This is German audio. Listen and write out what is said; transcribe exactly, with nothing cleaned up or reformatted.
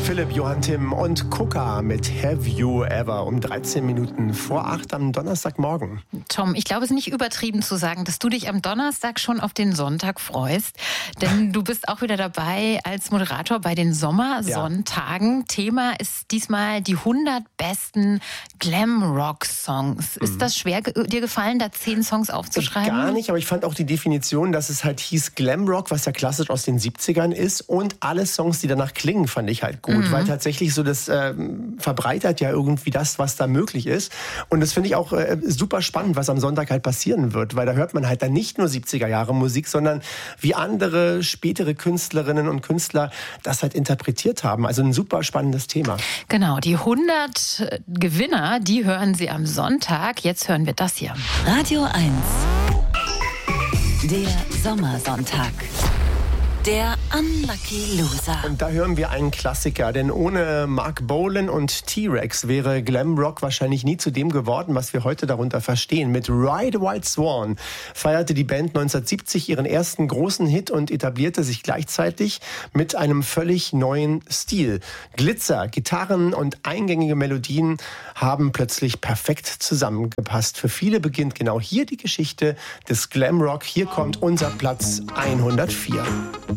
Philipp, Johann Timm und Kuka mit Have You Ever um dreizehn Minuten vor acht am Donnerstagmorgen. Tom, ich glaube, es ist nicht übertrieben zu sagen, dass du dich am Donnerstag schon auf den Sonntag freust. Denn du bist auch wieder dabei als Moderator bei den Sommersonntagen. Ja. Thema ist diesmal die hundert besten Glam-Rock-Songs. Ist mhm. das schwer dir gefallen, da zehn Songs aufzuschreiben? Gar nicht, aber ich fand auch die Definition, dass es halt hieß Glam-Rock, was ja klassisch aus den siebzigern ist. Und alle Songs, die danach klingen, fand ich halt gut. Mhm. Weil tatsächlich so das äh, verbreitert ja irgendwie das, was da möglich ist. Und das finde ich auch äh, super spannend, was am Sonntag halt passieren wird. Weil da hört man halt dann nicht nur siebziger Jahre Musik, sondern wie andere spätere Künstlerinnen und Künstler das halt interpretiert haben. Also ein super spannendes Thema. Genau, die hundert Gewinner, die hören Sie am Sonntag. Jetzt hören wir das hier. Radio eins. Der Sommersonntag. Der Unlucky Loser. Und da hören wir einen Klassiker, denn ohne Mark Bolan und T-Rex wäre Glamrock wahrscheinlich nie zu dem geworden, was wir heute darunter verstehen. Mit Ride White Swan feierte die Band neunzehnhundertsiebzig ihren ersten großen Hit und etablierte sich gleichzeitig mit einem völlig neuen Stil. Glitzer, Gitarren und eingängige Melodien haben plötzlich perfekt zusammengepasst. Für viele beginnt genau hier die Geschichte des Glamrock. Hier kommt unser Platz hundertvier.